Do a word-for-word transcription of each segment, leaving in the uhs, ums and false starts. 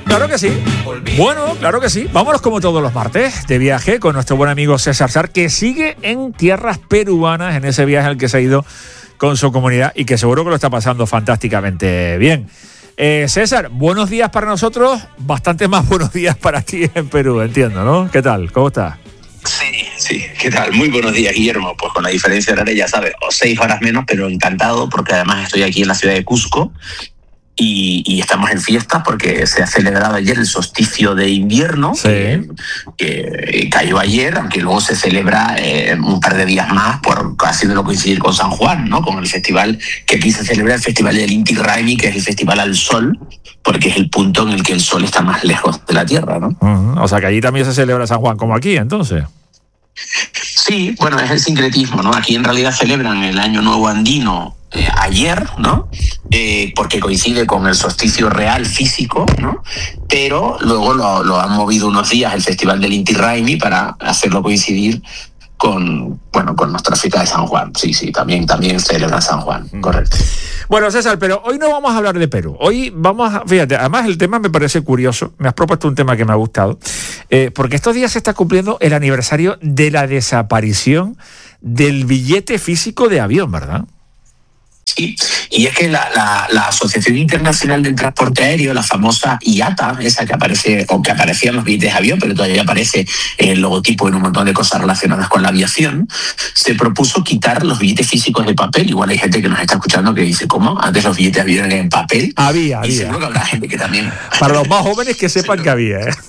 claro que sí. Bueno, claro que sí. Vámonos como todos los martes de viaje con nuestro buen amigo César Sar, que sigue en tierras peruanas en ese viaje al que se ha ido con su comunidad y que seguro que lo está pasando fantásticamente bien. Eh, César, buenos días para nosotros, bastante más buenos días para ti en Perú, entiendo, ¿no? ¿Qué tal? ¿Cómo estás? Sí, sí, ¿qué tal? Muy buenos días, Guillermo. Pues con la diferencia horaria, ya sabes, o seis horas menos, pero encantado porque además estoy aquí en la ciudad de Cusco y, y estamos en fiesta porque se ha celebrado ayer el solsticio de invierno, sí. que, que cayó ayer, aunque luego se celebra eh, un par de días más, por haciéndolo coincidir con San Juan, ¿no? Con el festival que aquí se celebra, el Festival del Inti Raymi, que es el festival al sol, porque es el punto en el que el sol está más lejos de la Tierra, ¿no? Uh-huh. O sea que allí también se celebra San Juan, como aquí, entonces. Sí, bueno, es el sincretismo, ¿no? Aquí en realidad celebran el Año Nuevo Andino eh, ayer, ¿no? Eh, porque coincide con el solsticio real físico, ¿no? Pero luego lo, lo han movido unos días el Festival del Inti Raymi para hacerlo coincidir con, bueno, con nuestra fiesta de San Juan. Sí, sí, también, también celebran San Juan, mm. correcto. Bueno, César, pero hoy no vamos a hablar de Perú. Hoy vamos a... Fíjate, además el tema me parece curioso. Me has propuesto un tema que me ha gustado. Eh, porque estos días se está cumpliendo el aniversario de la desaparición del billete físico de avión, ¿verdad? Sí, y es que la, la, la Asociación Internacional del Transporte Aéreo, la famosa I A T A, esa que aparece, o que aparecía en los billetes de avión, pero todavía aparece el logotipo en un montón de cosas relacionadas con la aviación, se propuso quitar los billetes físicos de papel. Igual hay gente que nos está escuchando que dice, ¿cómo? Antes los billetes de avión eran en papel. Había, había. Y seguro que habrá gente que también... Para los más jóvenes que sepan sí, que había, ¿eh?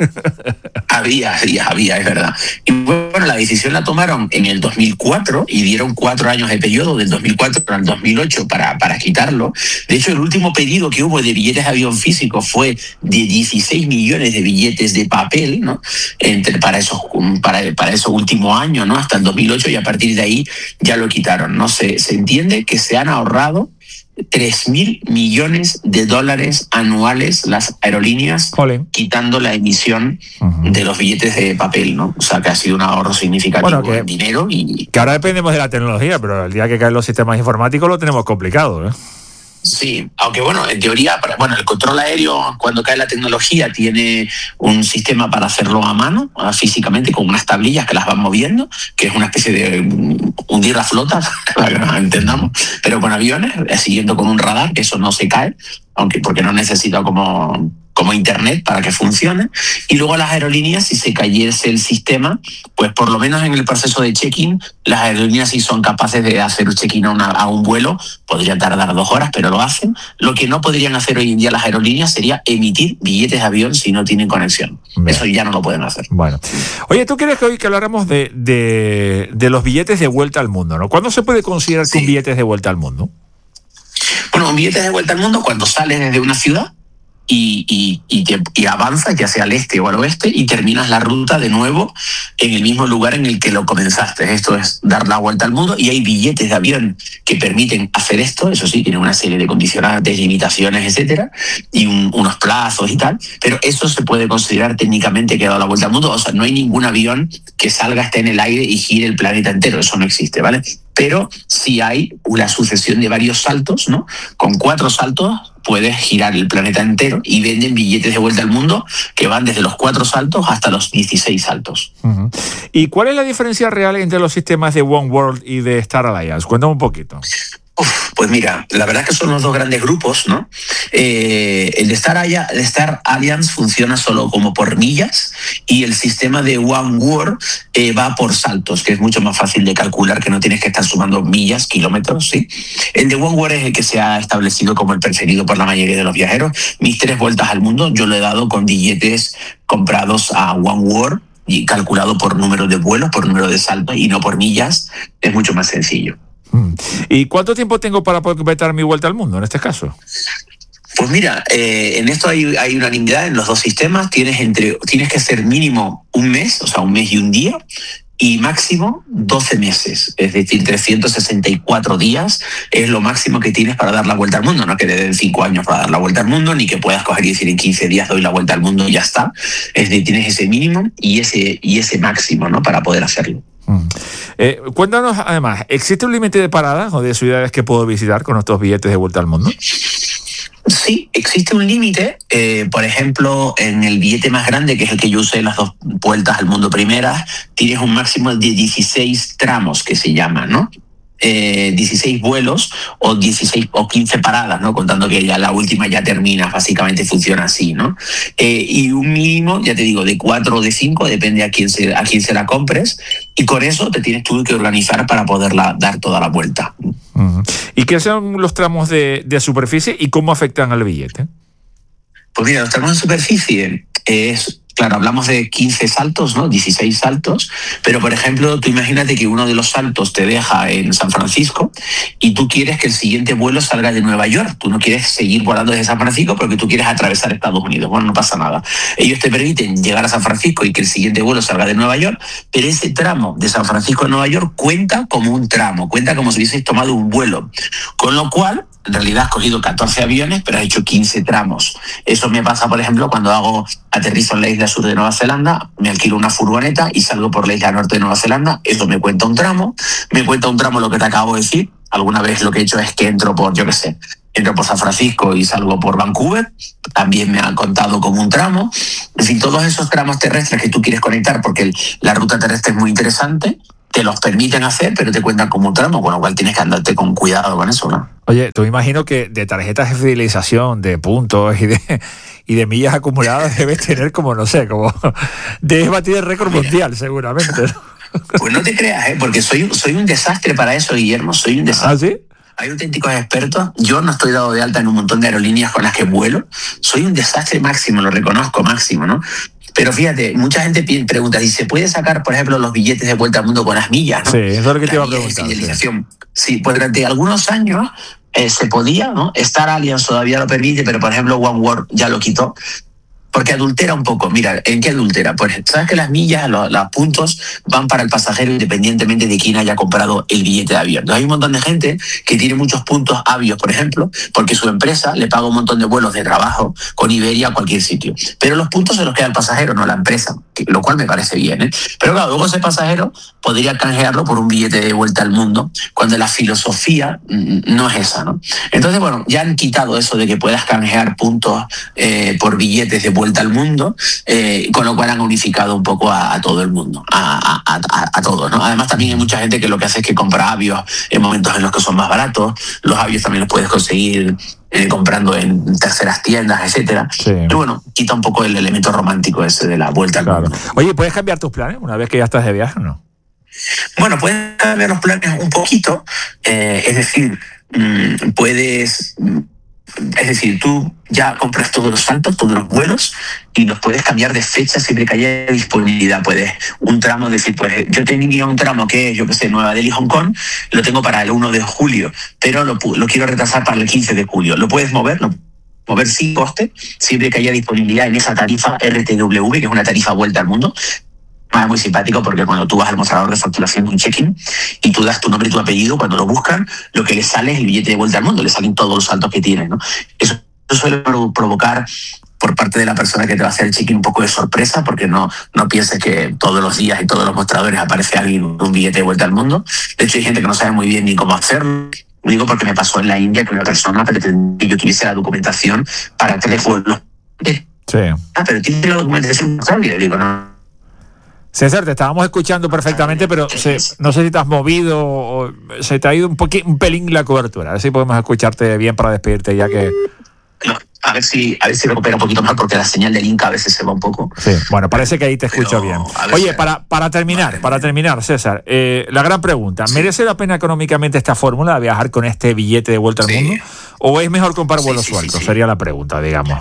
Había, había, había, es verdad. Y bueno, la decisión la tomaron en el dos mil cuatro y dieron cuatro años de periodo, del dos mil cuatro al dos mil ocho, para, para quitarlo. De hecho, el último pedido que hubo de billetes de avión físicos fue de dieciséis millones de billetes de papel, ¿no? Entre, para, esos, para, para esos últimos años, ¿no? Hasta el dos mil ocho, y a partir de ahí ya lo quitaron, ¿no? Se, se entiende que se han ahorrado tres mil millones de dólares anuales las aerolíneas, Jolín, quitando la emisión uh-huh. de los billetes de papel, ¿no? O sea, que ha sido un ahorro significativo bueno, que, en dinero. Y que ahora dependemos de la tecnología, pero el día que caen los sistemas informáticos lo tenemos complicado, ¿eh? Sí, aunque bueno, en teoría, bueno, el control aéreo, cuando cae la tecnología, tiene un sistema para hacerlo a mano, físicamente, con unas tablillas que las van moviendo, que es una especie de hundir la flota, para que nos entendamos, pero con aviones, siguiendo con un radar, que eso no se cae, aunque porque no necesita como... como internet para que funcione. Y luego las aerolíneas, si se cayese el sistema, pues por lo menos en el proceso de check-in, las aerolíneas sí son capaces de hacer un check-in a, una, a un vuelo, podría tardar dos horas, pero lo hacen. Lo que no podrían hacer hoy en día las aerolíneas sería emitir billetes de avión si no tienen conexión. Bien. Eso ya no lo pueden hacer. Bueno. Oye, ¿tú quieres que hoy que habláramos de, de, de los billetes de vuelta al mundo, ¿no? ¿Cuándo se puede considerar sí. que un billete es de vuelta al mundo? Bueno, un billete es de vuelta al mundo cuando sales desde una ciudad Y, y, y, te, y avanzas, ya sea al este o al oeste, y terminas la ruta de nuevo en el mismo lugar en el que lo comenzaste. Esto es dar la vuelta al mundo, y hay billetes de avión que permiten hacer esto. Eso sí, tienen una serie de condicionantes, limitaciones, etcétera, y un, unos plazos y tal, pero eso se puede considerar técnicamente que ha dado la vuelta al mundo. O sea, no hay ningún avión que salga, esté en el aire y gire el planeta entero. Eso no existe, ¿vale? Pero sí hay una sucesión de varios saltos, ¿no? Con cuatro saltos puedes girar el planeta entero, y venden billetes de vuelta al mundo que van desde los cuatro saltos hasta los dieciséis saltos. Uh-huh. ¿Y cuál es la diferencia real entre los sistemas de One World y de Star Alliance? Cuéntame un poquito. Uf, pues mira, la verdad es que son los dos grandes grupos, ¿no? Eh, el, de Star, el Star Alliance funciona solo como por millas, y el sistema de One World eh, va por saltos, que es mucho más fácil de calcular, que no tienes que estar sumando millas, kilómetros, ¿sí? El de One World es el que se ha establecido como el preferido por la mayoría de los viajeros. Mis tres vueltas al mundo yo lo he dado con billetes comprados a One World y calculado por número de vuelos, por número de saltos y no por millas. Es mucho más sencillo. ¿Y cuánto tiempo tengo para poder completar mi vuelta al mundo en este caso? Pues mira, eh, en esto hay, hay unanimidad en los dos sistemas. Tienes, entre, tienes que hacer mínimo un mes, o sea, un mes y un día, y máximo doce meses, es decir, trescientos sesenta y cuatro días es lo máximo que tienes para dar la vuelta al mundo. No que te den cinco años para dar la vuelta al mundo, ni que puedas coger y decir en quince días doy la vuelta al mundo y ya está. Es decir, tienes ese mínimo y ese, y ese máximo, ¿no?, para poder hacerlo. Mm. Eh, cuéntanos, además, ¿existe un límite de paradas o de ciudades que puedo visitar con estos billetes de vuelta al mundo? Sí, existe un límite, eh, por ejemplo, en el billete más grande, que es el que yo usé las dos vueltas al mundo primeras, tienes un máximo de dieciséis tramos, que se llama, ¿no? Eh, dieciséis vuelos o dieciséis o quince paradas, ¿no? Contando que ya la última ya termina, básicamente funciona así, ¿no? Eh, y un mínimo, ya te digo, de cuatro o de cinco, depende a quién se, a quién se la compres, y con eso te tienes tú que organizar para poderla dar toda la vuelta. Uh-huh. ¿Y qué son los tramos de, de superficie y cómo afectan al billete? Pues mira, los tramos de superficie es... Claro, hablamos de quince saltos, ¿no? dieciséis saltos, pero por ejemplo, tú imagínate que uno de los saltos te deja en San Francisco y tú quieres que el siguiente vuelo salga de Nueva York. Tú no quieres seguir volando desde San Francisco porque tú quieres atravesar Estados Unidos. Bueno, no pasa nada. Ellos te permiten llegar a San Francisco y que el siguiente vuelo salga de Nueva York, pero ese tramo de San Francisco a Nueva York cuenta como un tramo, cuenta como si hubieses tomado un vuelo. Con lo cual, en realidad has cogido catorce aviones, pero has hecho quince tramos. Eso me pasa, por ejemplo, cuando hago aterrizo en la isla sur de Nueva Zelanda, me alquilo una furgoneta y salgo por la isla norte de Nueva Zelanda. Eso me cuenta un tramo. Me cuenta un tramo lo que te acabo de decir. Alguna vez lo que he hecho es que entro por, yo qué sé, entro por San Francisco y salgo por Vancouver. También me han contado como un tramo. En fin, todos esos tramos terrestres que tú quieres conectar, porque el, la ruta terrestre es muy interesante, te los permiten hacer, pero te cuentan como un tramo, con lo cual tienes que andarte con cuidado con eso, ¿no? Oye, tú imagino que de tarjetas de fidelización, de puntos y de, y de millas acumuladas debes tener como, no sé, como debes batir el récord mundial, seguramente, ¿no? Pues no te creas, ¿eh? Porque soy, soy un desastre para eso, Guillermo, soy un desastre. ¿Ah, sí? Hay auténticos expertos. Yo no estoy dado de alta en un montón de aerolíneas con las que vuelo. Soy un desastre máximo, lo reconozco máximo, ¿no? Pero fíjate, mucha gente pregunta si se puede sacar, por ejemplo, los billetes de vuelta al mundo con las millas, ¿no? Sí, eso es lo que la te iba a preguntar. Sí. sí, pues durante algunos años eh, se podía, ¿no? Star Alliance todavía lo permite, pero por ejemplo One World ya lo quitó. Porque adultera un poco. Mira, ¿en qué adultera? Pues sabes que las millas, los, los puntos van para el pasajero independientemente de quién haya comprado el billete de avión. Entonces hay un montón de gente que tiene muchos puntos Avios, por ejemplo, porque su empresa le paga un montón de vuelos de trabajo con Iberia a cualquier sitio. Pero los puntos se los queda el pasajero, no la empresa, lo cual me parece bien, ¿eh? Pero claro, luego ese pasajero podría canjearlo por un billete de vuelta al mundo, cuando la filosofía no es esa, ¿no? Entonces, bueno, ya han quitado eso de que puedas canjear puntos eh, por billetes de vuelta al mundo, eh, con lo cual han unificado un poco a, a todo el mundo, a, a, a, a todos, ¿no? Además, también hay mucha gente que lo que hace es que compra avios en momentos en los que son más baratos. Los avios también los puedes conseguir eh, comprando en terceras tiendas, etcétera. Sí. Pero bueno, quita un poco el elemento romántico ese de la vuelta al claro. mundo. Oye, ¿puedes cambiar tus planes una vez que ya estás de viaje o no? Bueno, puedes cambiar los planes un poquito, eh, es decir, mmm, puedes... Es decir, tú ya compras todos los saltos, todos los vuelos y los puedes cambiar de fecha siempre que haya disponibilidad. Puedes un tramo, decir, pues yo tenía un tramo que es, yo qué sé, Nueva Delhi, Hong Kong, lo tengo para el primero de julio, pero lo, lo quiero retrasar para el quince de julio. Lo puedes mover, lo mover sin coste, siempre que haya disponibilidad en esa tarifa R T W, que es una tarifa vuelta al mundo. Es muy simpático porque cuando tú vas al mostrador de facturación de un check-in y tú das tu nombre y tu apellido, cuando lo buscan, lo que le sale es el billete de vuelta al mundo, le salen todos los saltos que tienes, ¿no? Eso, eso suele provocar por parte de la persona que te va a hacer el check-in un poco de sorpresa, porque no, no pienses que todos los días y todos los mostradores aparece alguien con un billete de vuelta al mundo. De hecho, hay gente que no sabe muy bien ni cómo hacerlo. Lo digo porque me pasó en la India que una persona pretendía que yo tuviese la documentación para tres vuelos. Sí. Ah, pero tiene la documentación. Y le digo, no. César, te estábamos escuchando perfectamente, pero se, no sé si te has movido o se te ha ido un, poqu- un pelín la cobertura. A ver si podemos escucharte bien para despedirte ya que... No, a ver si a ver si recupera un poquito más porque la señal de Link a veces se va un poco. Sí, bueno, parece que ahí te escucho bien. Oye, para, para terminar, vale, para terminar, César, eh, la gran pregunta, sí. ¿merece la pena económicamente esta fórmula de viajar con este billete de vuelta al sí. mundo? ¿O es mejor comprar vuelos sí, sí, sueltos? Sí, sí. Sería la pregunta, digamos.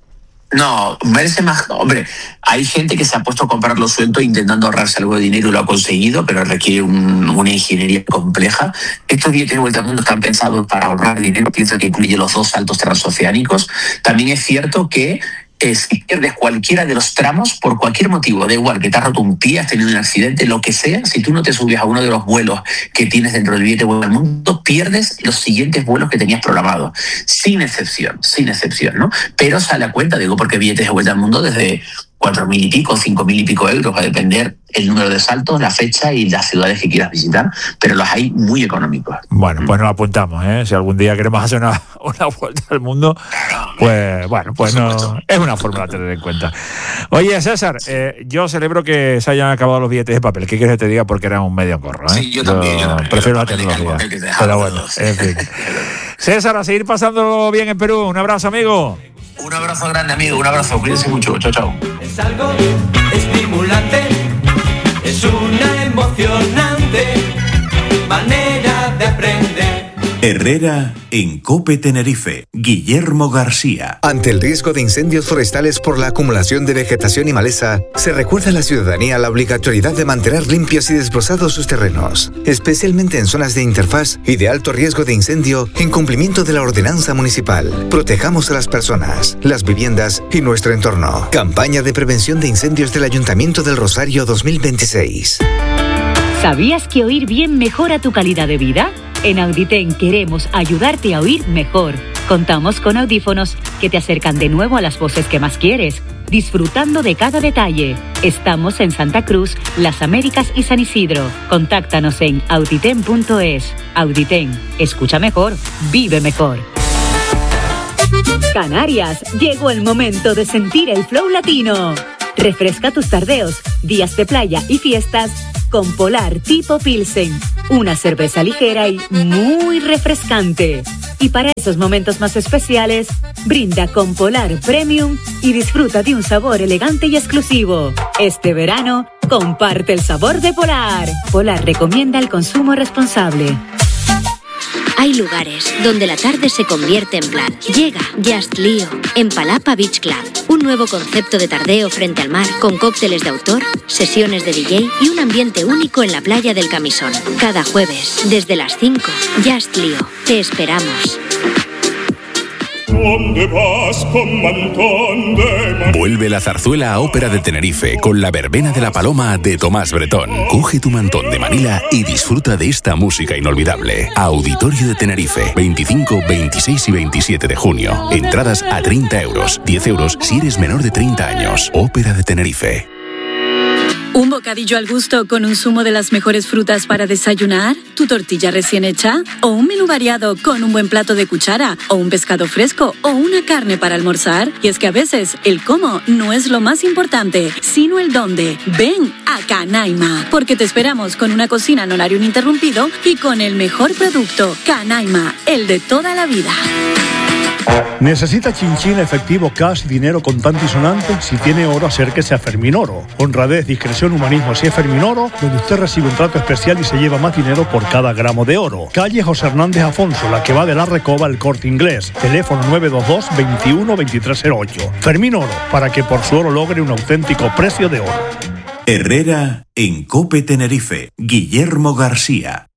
No, merece más. Hombre, hay gente que se ha puesto a comprarlo suelto intentando ahorrarse algo de dinero y lo ha conseguido, pero requiere un, una ingeniería compleja. Estos billetes de vuelta al mundo están pensados para ahorrar dinero. Pienso que incluye los dos saltos transoceánicos. También es cierto que eh, si pierdes cualquiera de los tramos, por cualquier motivo, da igual que te has roto un pie, has tenido un accidente, lo que sea, si tú no te subes a uno de los vuelos que tienes dentro del billete de vuelta al mundo, pierdes los siguientes vuelos que tenías programados. Sin excepción, sin excepción, ¿no? Pero sale a cuenta, digo, porque billetes de vuelta al mundo desde cuatro mil y pico, cinco mil y pico euros, va a depender el número de saltos, la fecha y las ciudades que quieras visitar, pero los hay muy económicos. Bueno, pues nos apuntamos, ¿eh? Si algún día queremos hacer una, una vuelta al mundo, pues bueno, pues no, es una fórmula a tener en cuenta. Oye, César, eh, yo celebro que se hayan acabado los billetes de papel. ¿Qué quieres que te diga? Porque era un medio corro, ¿eh? Sí, yo también. Yo, yo también prefiero yo la tecnología. que Pero bueno, en fin. César, a seguir pasándolo bien en Perú. Un abrazo, amigo. Un abrazo grande, amigo. Un abrazo. Cuídense mucho. Chao, chao. Es algo estimulante, es una emocionante manera de aprender. Herrera en COPE Tenerife. Guillermo García. Ante el riesgo de incendios forestales por la acumulación de vegetación y maleza, se recuerda a la ciudadanía la obligatoriedad de mantener limpios y desbrozados sus terrenos, especialmente en zonas de interfaz y de alto riesgo de incendio, en cumplimiento de la ordenanza municipal. Protejamos a las personas, las viviendas y nuestro entorno. Campaña de prevención de incendios del Ayuntamiento del Rosario dos mil veintiséis. ¿Sabías que oír bien mejora tu calidad de vida? En Auditen queremos ayudarte a oír mejor. Contamos con audífonos que te acercan de nuevo a las voces que más quieres, disfrutando de cada detalle. Estamos en Santa Cruz, Las Américas y San Isidro. Contáctanos en auditen punto es. Auditen, escucha mejor, vive mejor. Canarias, llegó el momento de sentir el flow latino. Refresca tus tardeos, días de playa y fiestas con Polar Tipo Pilsen, una cerveza ligera y muy refrescante. Y para esos momentos más especiales, brinda con Polar Premium y disfruta de un sabor elegante y exclusivo. Este verano, comparte el sabor de Polar. Polar recomienda el consumo responsable. Hay lugares donde la tarde se convierte en plan. Llega Just Leo en Palapa Beach Club. Un nuevo concepto de tardeo frente al mar con cócteles de autor, sesiones de D J y un ambiente único en la playa del Camisón. Cada jueves, desde las cinco, Just Leo. Te esperamos. ¿Dónde vas con mantón de mar? Vuelve la zarzuela a Ópera de Tenerife con la verbena de la Paloma de Tomás Bretón. Coge tu mantón de Manila y disfruta de esta música inolvidable. Auditorio de Tenerife, veinticinco, veintiséis y veintisiete de junio. Entradas a treinta euros, diez euros si eres menor de treinta años. Ópera de Tenerife. ¿Un bocadillo al gusto con un zumo de las mejores frutas para desayunar? ¿Tu tortilla recién hecha? ¿O un menú variado con un buen plato de cuchara? ¿O un pescado fresco? ¿O una carne para almorzar? Y es que a veces el cómo no es lo más importante, sino el dónde. Ven a Canaima, porque te esperamos con una cocina en horario ininterrumpido y con el mejor producto. Canaima, el de toda la vida. ¿Necesita chinchín, efectivo, cash, dinero contante y sonante? Si tiene oro, acérquese a Fermín Oro. Honradez, discreción, humanismo, si es Fermín Oro, donde usted recibe un trato especial y se lleva más dinero por cada gramo de oro. Calle José Hernández Afonso, la que va de la Recoba al Corte Inglés. Teléfono nueve dos dos, veintiuno, veintitrés cero ocho. Fermín Oro, para que por su oro logre un auténtico precio de oro. Herrera en COPE Tenerife. Guillermo García.